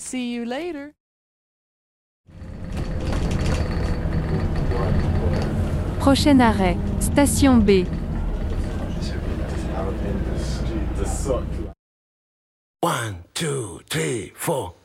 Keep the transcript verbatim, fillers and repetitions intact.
See you later. Prochain arrêt, station B. One, two, three, four.